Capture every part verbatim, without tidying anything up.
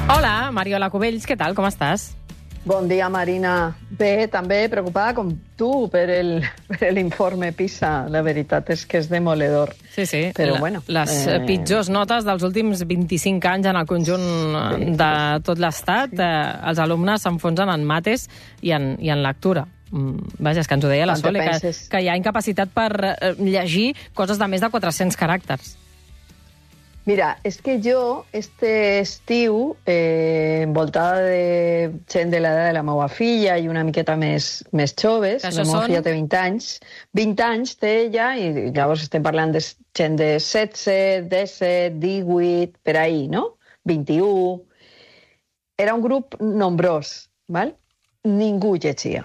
Hola, Mariola Cubells, què tal? Com estàs? Bon dia, Marina. Bé, també preocupada com tu per el, per l'informe PISA. La veritat és que és demoledor. Sí, sí. Però, la, bueno, les eh... pitjors notes dels últims vint-i-cinc anys en el conjunt sí, de tot l'Estat. Sí. Eh, els alumnes s'enfonsen en mates i en, i en lectura. Vaja, és que ens ho deia la Sole, que, que hi ha incapacitat per llegir coses de més de quatre-cents caràcters. Mira, és que jo, este estiu, eh, envoltada de gent de l'edat de la meva filla i una miqueta més, més joves, la meva filla té vint anys, vint anys té ella, i llavors estem parlant de gent de setze, disset, divuit, per ahí, no? vint-i-u. Era un grup nombrós, val? Ningú llegia.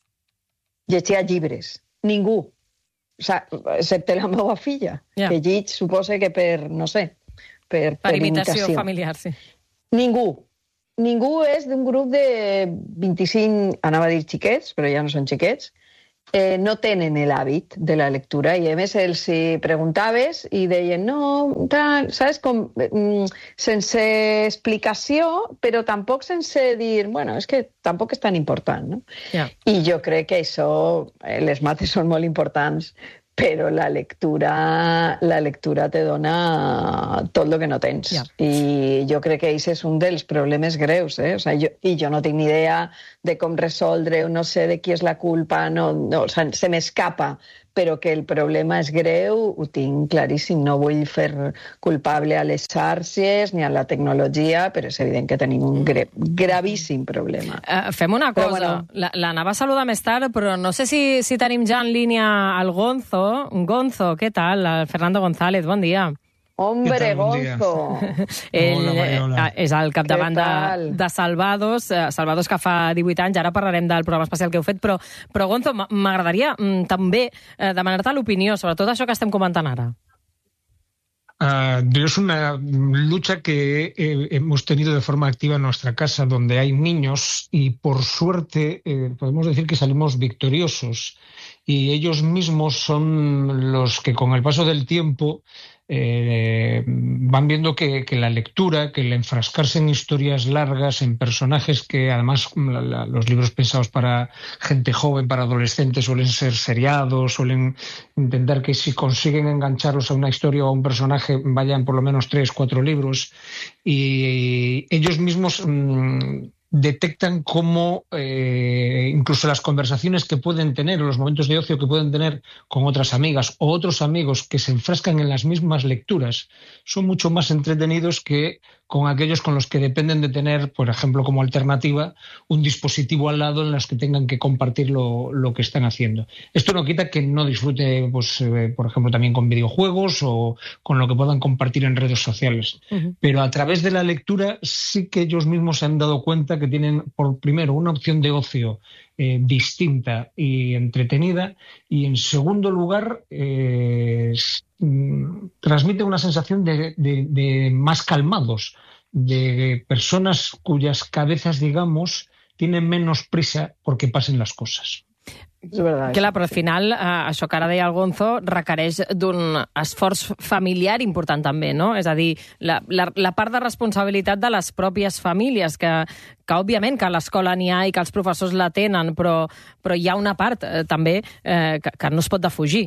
Llegia llibres. Ningú. O sigui, excepte la meva filla, yeah. que llig suposa que per, no sé, per, per, per imitació, imitació familiar, sí. Ningú. Ningú és d'un grup de vint-i-cinc, anava a dir xiquets, però ja no són xiquets, eh, no tenen l'hàbit de la lectura, i a més els preguntaves i deien, no, tal, saps, com, mm, sense explicació, però tampoc sense dir, bueno, és que tampoc és tan important, no? Yeah. I jo crec que això, eh, les mates són molt importants, però la lectura, la lectura te dona tot el que no tens. Yeah. I jo crec que aquest és un dels problemes greus, eh? O sigui, jo, i jo no tinc ni idea de com resoldre, no sé de qui és la culpa, no, no, o sigui, se m'escapa, però que el problema és greu, ho tinc claríssim. No vull fer culpable a les xarxes ni a la tecnologia, però és evident que tenim un gra gravíssim problema. Uh, fem una cosa, bueno, l'anava a saludar més tard, però no sé si, si tenim ja en línia el Gonzo. Gonzo, què tal? El Fernando González, bon dia. Hombre, tal, bon Gonzo! Ell Hola, és el capdavant de, de Salvados, Salvados que fa divuit anys, ara parlarem del programa especial que heu fet, però, però Gonzo, m'agradaria mm, també eh, demanar-te l'opinió sobre tot això que estem comentant ara. Uh, es una lucha que eh, hemos tenido de forma activa en nuestra casa, donde hay niños y por suerte eh, podemos decir que salimos victoriosos, y ellos mismos son los que con el paso del tiempo eh, van viendo que, que la lectura, que el enfrascarse en historias largas, en personajes que además la, la, los libros pensados para gente joven, para adolescentes, suelen ser seriados, suelen intentar que si consiguen engancharlos a una historia o a un personaje vayan por lo menos tres, cuatro libros, y ellos mismos mmm, detectan cómo eh, incluso las conversaciones que pueden tener o los momentos de ocio que pueden tener con otras amigas o otros amigos que se enfrascan en las mismas lecturas son mucho más entretenidos que con aquellos con los que dependen de tener, por ejemplo, como alternativa, un dispositivo al lado en los que tengan que compartir lo, lo que están haciendo. Esto no quita que no disfrute, pues, eh, por ejemplo, también con videojuegos o con lo que puedan compartir en redes sociales. Uh-huh. Pero a través de la lectura sí que ellos mismos se han dado cuenta que tienen, por primero, una opción de ocio eh, distinta y entretenida, y en segundo lugar eh, transmite una sensación de, de, de más calmados, de personas cuyas cabezas, digamos, tienen menos prisa porque pasen las cosas. És veritat. Clar, però al final, eh, això que ara deia el Gonzo, requereix d'un esforç familiar important també, no? És a dir, la, la, la part de responsabilitat de les pròpies famílies, que, que òbviament que a l'escola n'hi ha i que els professors la tenen, però, però hi ha una part eh, també eh, que, que no es pot defugir.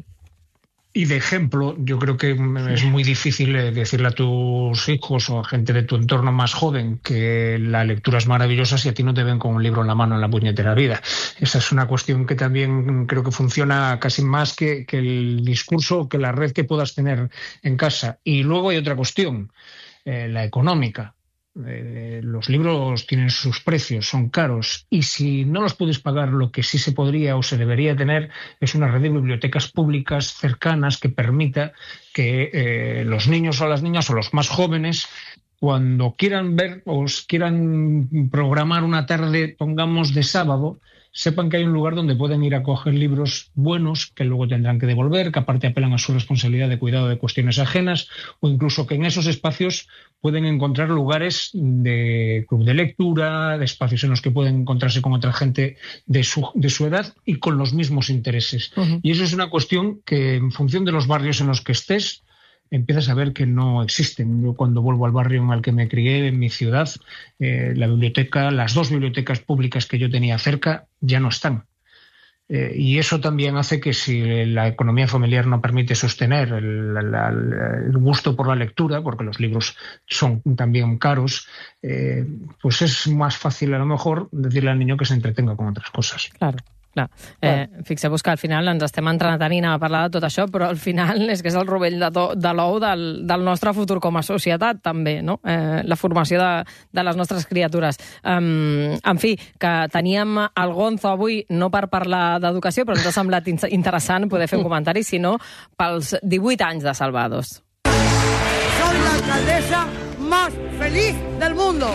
Y de ejemplo, yo creo que es muy difícil decirle a tus hijos o a gente de tu entorno más joven que la lectura es maravillosa si a ti no te ven con un libro en la mano en la puñetera vida. Esa es una cuestión que también creo que funciona casi más que, que el discurso o que la red que puedas tener en casa. Y luego hay otra cuestión, eh, la económica. Eh, los libros tienen sus precios, son caros, y si no los puedes pagar, lo que sí se podría o se debería tener es una red de bibliotecas públicas cercanas que permita que eh, los niños o las niñas o los más jóvenes, cuando quieran ver o quieran programar una tarde, pongamos de sábado, sepan que hay un lugar donde pueden ir a coger libros buenos que luego tendrán que devolver, que aparte apelan a su responsabilidad de cuidado de cuestiones ajenas, o incluso que en esos espacios pueden encontrar lugares de club de lectura, de espacios en los que pueden encontrarse con otra gente de su, de su edad y con los mismos intereses. Uh-huh. Y eso es una cuestión que, en función de los barrios en los que estés, empiezas a ver que no existen. Yo cuando vuelvo al barrio en el que me crié, en mi ciudad, eh, la biblioteca, las dos bibliotecas públicas que yo tenía cerca ya no están. Eh, y eso también hace que si la economía familiar no permite sostener el, la, el gusto por la lectura, porque los libros son también caros, eh, pues es más fácil a lo mejor decirle al niño que se entretenga con otras cosas. Claro. Clar. Eh, fixeu-vos que al final ens estem entretenint a parlar de tot això, però al final és que és el rovell de, to, de l'ou del, del nostre futur com a societat, també, no? Eh, la formació de, de les nostres criatures. Um, en fi, que teníem el Gonzo avui no per parlar d'educació, però ens ha semblat interessant poder fer un comentari, sinó pels divuit anys de Salvados. Soy la alcaldesa más feliz del mundo.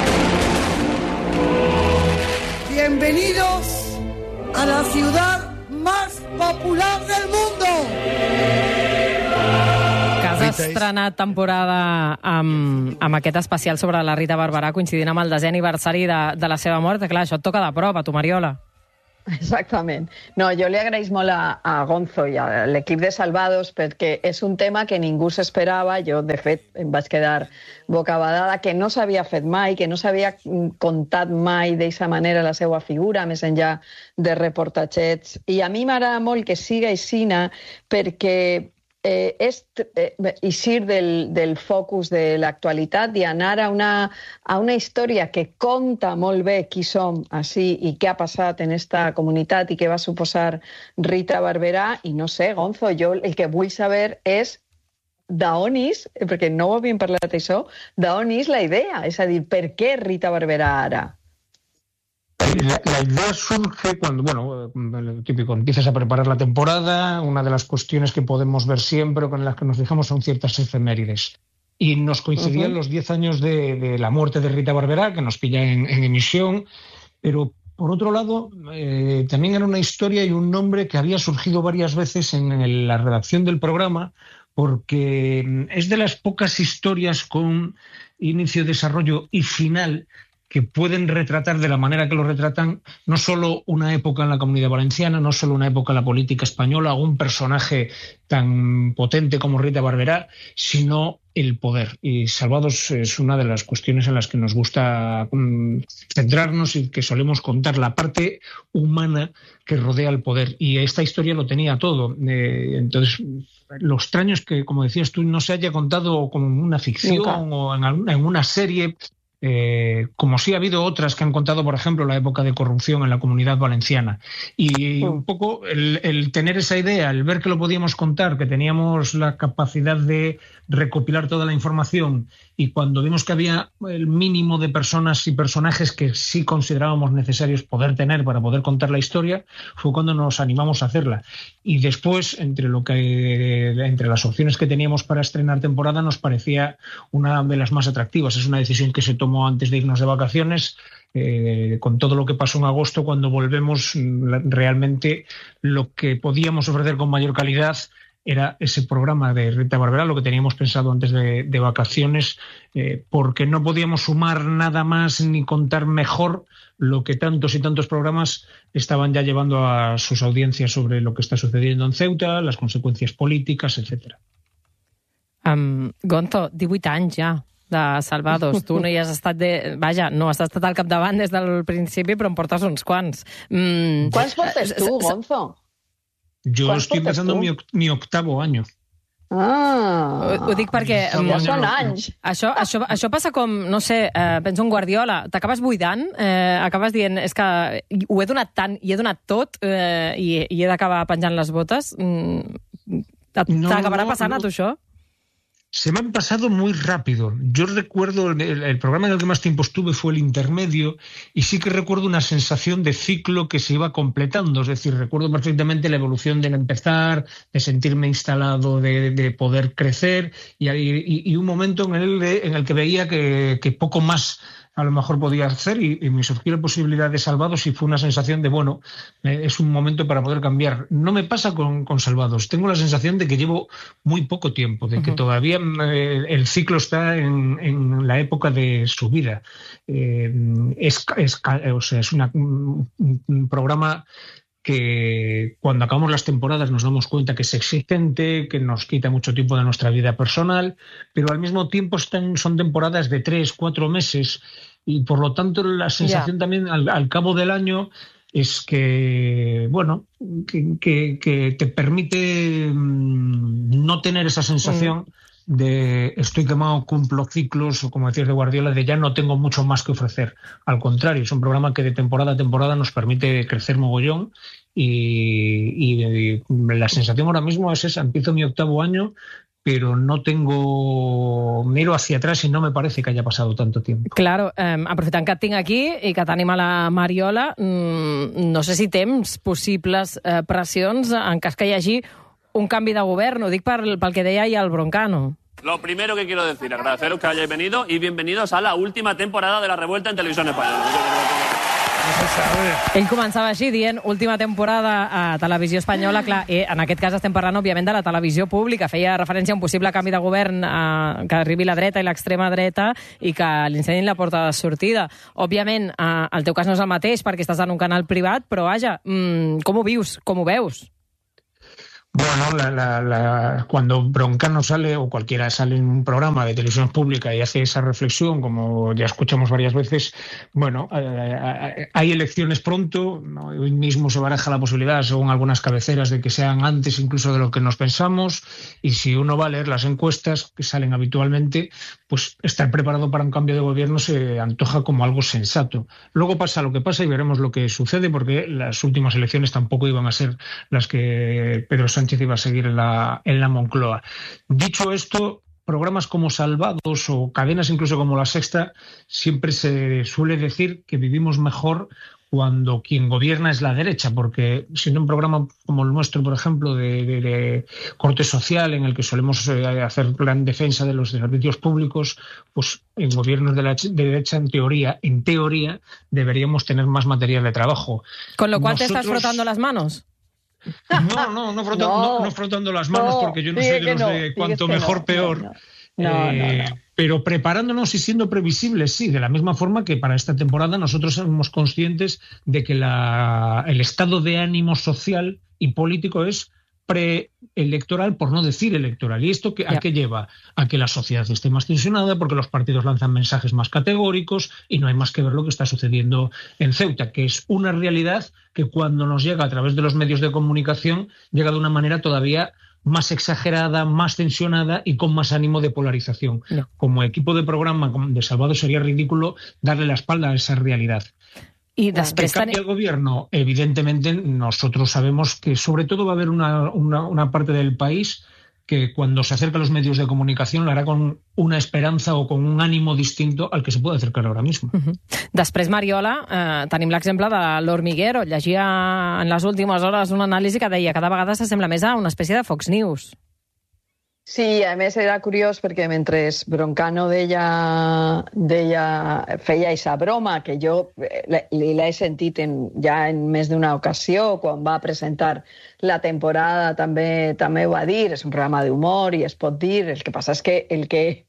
Bienvenidos a la ciudad más popular del mundo. Que has estrenat temporada amb, amb aquest especial sobre la Rita Barberà coincidint amb el desè aniversari de, de la seva mort. Clar, això et toca de prop, a tu, Mariola. Exactament. No, jo li agraïs molt a, a Gonzo i a l'equip de Salvados perquè és un tema que ningú s'esperava. Jo, de fet, em vaig quedar bocabadada, que no s'havia fet mai, que no s'havia contat mai d'eixa manera la seva figura, més enllà de reportatgets. I a mi m'agrada molt que siga aixina perquè Eh, és eh, eixir del, del focus de l'actualitat i anar a una, a una història que conta molt bé qui som així i què ha passat en esta comunitat i què va suposar Rita Barberà. I no sé, Gonzo, jo el que vull saber és d'on és, perquè no ho havíem parlat això, d'on és la idea? És a dir, per què Rita Barberà ara? La, la idea surge cuando, bueno, lo típico, empiezas a preparar la temporada. Una de las cuestiones que podemos ver siempre, con las que nos fijamos, son ciertas efemérides. Y nos coincidían uh-huh. los diez años de, de la muerte de Rita Barberá, que nos pilla en, en emisión, pero por otro lado, eh, también era una historia y un nombre que había surgido varias veces en el, la redacción del programa, porque es de las pocas historias con inicio, desarrollo y final que pueden retratar de la manera que lo retratan no solo una época en la Comunidad Valenciana, no solo una época en la política española, un personaje tan potente como Rita Barberá, sino el poder. Y Salvados es una de las cuestiones en las que nos gusta um, centrarnos y que solemos contar la parte humana que rodea el poder. Y esta historia lo tenía todo. Eh, entonces, lo extraño es que, como decías tú, no se haya contado como una ficción Nunca. o en, en una serie. Eh, como sí ha habido otras que han contado, por ejemplo, la época de corrupción en la Comunidad Valenciana. Y un poco el, el tener esa idea, el ver que lo podíamos contar, que teníamos la capacidad de recopilar toda la información, y cuando vimos que había el mínimo de personas y personajes que sí considerábamos necesarios poder tener para poder contar la historia, fue cuando nos animamos a hacerla. Y después, entre lo que entre las opciones que teníamos para estrenar temporada, nos parecía una de las más atractivas. Es una decisión que se tomó antes de irnos de vacaciones, eh, con todo lo que pasó en agosto. Cuando volvemos, realmente lo que podíamos ofrecer con mayor calidad era ese programa de Rita Barberá, lo que teníamos pensado antes de, de vacaciones, eh, porque no podíamos sumar nada más ni contar mejor lo que tantos y tantos programas estaban ya llevando a sus audiencias sobre lo que está sucediendo en Ceuta, las consecuencias políticas, etcétera. Um, Gonzo, divuit anys ja de Salvados. Tu no hi has estat de... Vaja, no has estat al capdavant des del principi, però en portes uns quants. Mm. Quants portes tu, Gonzo? Yo estoy empezando mi, mi octavo año. Ah, ho, ho dic perquè... Ja són anys. Això, això, això passa com, no sé, eh, penso en Guardiola, t'acabes buidant, eh, acabes dient, és que ho he donat tant i he donat tot eh, i, i he d'acabar penjant les botes. Mm, T'acabarà no, passant no. a tu això? Se me han pasado muy rápido. Yo recuerdo, el, el programa en el que más tiempo estuve fue el intermedio, y sí que recuerdo una sensación de ciclo que se iba completando. Es decir, recuerdo perfectamente la evolución del empezar, de sentirme instalado, de, de poder crecer, y, y, y un momento en el, en el que veía que, que poco más a lo mejor podía hacer, y, y me surgió la posibilidad de Salvados, y fue una sensación de, bueno, eh, es un momento para poder cambiar. No me pasa con, con Salvados. Tengo la sensación de que llevo muy poco tiempo, de que uh-huh. todavía eh, el ciclo está en, en la época de su vida. Eh, es, es, o sea, es una, un, un programa que cuando acabamos las temporadas nos damos cuenta que es exigente, que nos quita mucho tiempo de nuestra vida personal, pero al mismo tiempo están, son temporadas de tres, cuatro meses y por lo tanto la sensación yeah. también al, al cabo del año es que, bueno, que, que, que te permite mmm, no tener esa sensación mm. de estoy quemado, cumplo ciclos, o como decías de Guardiola, de ya no tengo mucho más que ofrecer. Al contrario, es un programa que de temporada a temporada nos permite crecer mogollón y, y, y la sensación ahora mismo es esa. Empiezo mi octavo año, pero no tengo... Miro hacia atrás y no me parece que haya pasado tanto tiempo. Claro, eh, aprofitant que et tinc aquí i que tenim a la Mariola, mmm, no sé si tens possibles eh, pressions en cas que hi hagi un canvi de govern. Ho dic pel, pel que deia ahir el Broncano. Lo primero que quiero decir, agradeceros que hayáis venido y bienvenidos a la última temporada de La Revuelta en Televisión Española. Ell començava així dient última temporada a Televisió Espanyola. Clar, i en aquest cas estem parlant, òbviament, de la televisió pública. Feia referència a un possible canvi de govern, eh, que arribi la dreta i l'extrema dreta i que li ensenyin la porta de sortida. Òbviament, eh, el teu cas no és el mateix perquè estàs en un canal privat, però vaja, mmm, com ho vius? Com ho veus? Bueno, la, la, la, cuando Broncano sale o cualquiera sale en un programa de televisión pública y hace esa reflexión, como ya escuchamos varias veces, bueno, eh, hay elecciones pronto, ¿no? Hoy mismo se baraja la posibilidad, según algunas cabeceras, de que sean antes incluso de lo que nos pensamos, y si uno va a leer las encuestas que salen habitualmente, pues estar preparado para un cambio de gobierno se antoja como algo sensato. Luego pasa lo que pasa y veremos lo que sucede, porque las últimas elecciones tampoco iban a ser las que Pedro Sánchez iba a seguir en la, en la Moncloa. Dicho esto, programas como Salvados o cadenas incluso como La Sexta, siempre se suele decir que vivimos mejor cuando quien gobierna es la derecha, porque siendo un programa como el nuestro, por ejemplo, de, de, de corte social, en el que solemos eh, hacer gran defensa de los servicios públicos, pues en gobiernos de la de derecha, en teoría, en teoría, deberíamos tener más material de trabajo. Con lo cual Nosotros... te estás frotando las manos. No, no, no frotando, no, no frotando las manos, no, porque yo no soy de los no, de cuanto mejor, no, peor. No, no. Eh, no, no, no. Pero preparándonos y siendo previsibles, sí, de la misma forma que para esta temporada nosotros somos conscientes de que la, el estado de ánimo social y político es preelectoral, por no decir electoral. ¿Y esto que, a qué lleva? A que la sociedad esté más tensionada, porque los partidos lanzan mensajes más categóricos y no hay más que ver lo que está sucediendo en Ceuta, que es una realidad que cuando nos llega a través de los medios de comunicación llega de una manera todavía más exagerada, más tensionada y con más ánimo de polarización. No. Como equipo de programa de Salvador sería ridículo darle la espalda a esa realidad. Y después que cambie el gobierno, evidentemente nosotros sabemos que sobre todo va a haber una, una, una parte del país que cuando se acerca a los medios de comunicación lo hará con una esperanza o con un ánimo distinto al que se puede acercar ahora mismo. Uh-huh. Després, Mariola, eh, tenim l'exemple de l'Hormiguero. Llegia en les últimes hores una anàlisi que deia cada vegada s'assembla més a una espècie de Fox News. Sí, a més era curiós perquè mentre Broncano deia, deia feia aquesta broma, que jo l'he sentit en, ja en més d'una ocasió, quan va presentar la temporada també també ho va dir, és un programa d'humor i es pot dir, el que passa és que el que,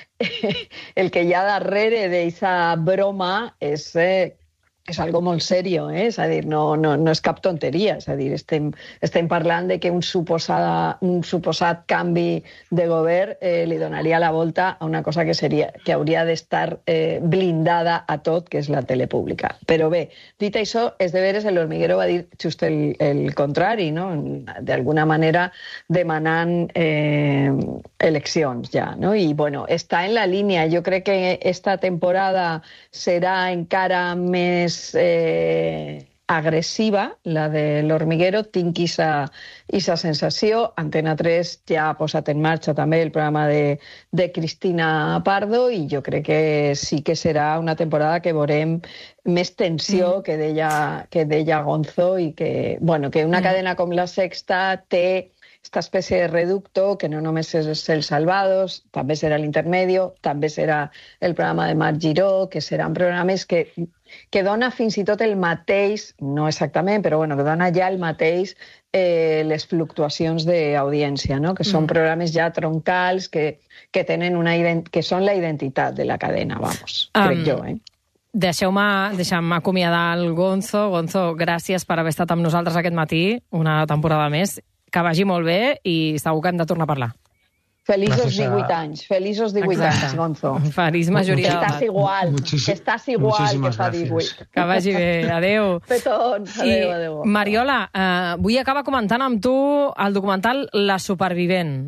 el que hi ha darrere d'aquesta broma és... Eh, és algo molt serio, eh? És a dir, no, no, no és cap tonteria, és a dir, estem, estem parlant de que un, suposada, un suposat canvi de govern eh, li donaria la volta a una cosa que, seria, que hauria d'estar eh, blindada a tot, que és la tele pública. Però bé, dit això, és de veres, l'Hormiguero va dir just el, el contrari, no? D'alguna manera demanant eh, eleccions ja, no? I bueno, està en la línia. Jo crec que esta temporada serà encara més Eh, agressiva, la de l'Hormiguero, tinc aquesta sensació. Antena tres ja ha posat en marxa també el programa de, de Cristina Pardo i jo crec que sí que serà una temporada que veurem més tensió mm. que, deia, que deia Gonzo i que, bueno, que una mm. cadena com La Sexta té esta espècie de reducto que no només és el Salvados, també serà l'Intermedio, també serà el programa de Marc Giró, que seran programes que, que dona fins i tot el mateix, no exactament, però bueno, que dona ja el mateix eh, les fluctuacions d'audiència, no? Que són mm. programes ja troncals, que, que, tenen una ident- que són la identitat de la cadena, vamos, um, crec jo, eh? Deixeu-me deixeu acomiadar el Gonzo. Gonzo, gràcies per haver estat amb nosaltres aquest matí, una temporada més. Que vagi molt bé i segur que hem de tornar a parlar. Feliços divuit anys, feliços divuit anys, Gonzo. Feliç majoria d'edat. Estàs igual, estàs igual que fa divuit. Que vagi bé, adeu. Petons, adeu, adeu. I, Mariola, eh, vull acabar comentant amb tu el documental La supervivent.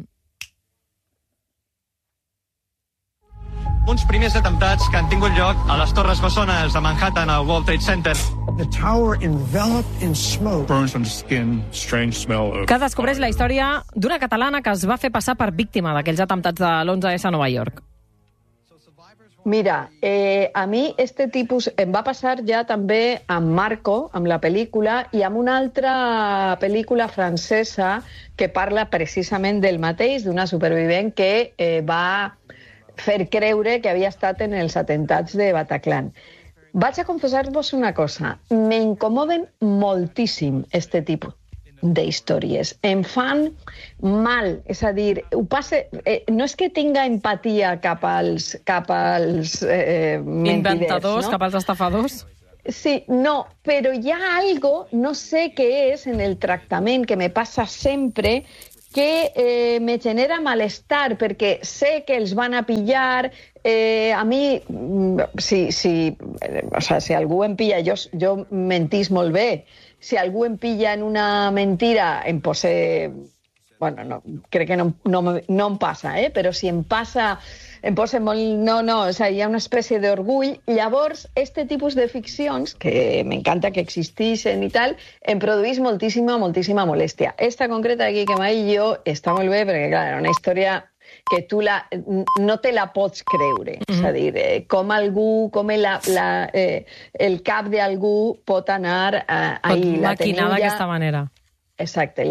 Uns primers atemptats que han tingut lloc a les Torres Bessones de Manhattan al World Trade Center. The tower enveloped in smoke. Burns on the skin, strange smell of... Que descobreix la història d'una catalana que es va fer passar per víctima d'aquells atemptats de l'onze esse a Nova York. Mira, eh, a mi este tipus em va passar ja també amb Marco, amb la pel·lícula, i amb una altra pel·lícula francesa que parla precisament del mateix, d'una supervivent que eh, va fer creure que havia estat en els atemptats de Bataclan. Vaig a confessar-vos una cosa. M'incomoden moltíssim este tipus d'històries. Em fan mal. És a dir, ho passe, eh, no és que tinga empatia cap als, cap als eh, mentiders, inventadors, no? Cap als estafadors? Sí, no, però hi ha algo, no sé què és, en el tractament que me passa sempre, que eh, me genera malestar, perquè sé que els van a pillar. Eh, a mi, si, si, o sea, si algú em pilla, jo, jo mentís molt bé, si algú em pilla en una mentira, em pose... Bueno, no, crec que no, no, no em passa, eh? Però si em passa... em posa molt... No, no, o sea, hi ha una espècie d'orgull. Llavors, este tipus de ficcions, que m'encanta que existeixen i tal, em produeix moltíssima, moltíssima molèstia. Esta concreta d'aquí que m'ha dit jo està molt bé, perquè, clar, era una història que tu la, no te la pots creure. Mm-hmm. És a dir, eh, com algú, com la, la, eh, el cap d'algú pot anar eh, ahí. Pot maquinar d'aquesta manera. Exacte.